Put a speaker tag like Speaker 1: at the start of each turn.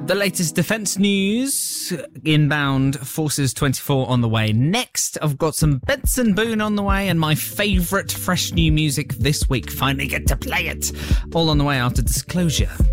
Speaker 1: The latest defence news, Inbound Forces 24 on the way. Next, I've got some Benson Boone on the way and my favourite fresh new music this week. Finally get to play it. All on the way after Disclosure.